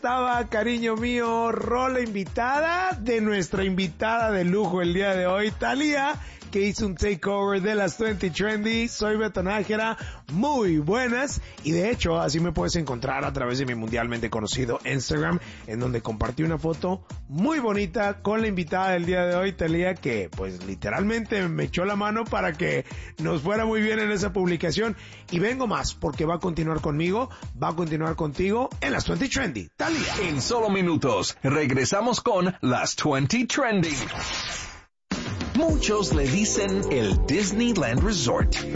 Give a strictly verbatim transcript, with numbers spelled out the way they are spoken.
Estaba, cariño mío, rola invitada de nuestra invitada de lujo el día de hoy, Thalía, que hizo un takeover de las veinte Trendy. Soy Beto Nájera, muy buenas, y de hecho así me puedes encontrar a través de mi mundialmente conocido Instagram, en donde compartí una foto muy bonita con la invitada del día de hoy, Thalía, que pues literalmente me echó la mano para que nos fuera muy bien en esa publicación, y vengo más, porque va a continuar conmigo, va a continuar contigo en las veinte Trendy. Thalía. En solo minutos regresamos con las veinte Trendy. Muchos le dicen el Disneyland Resort,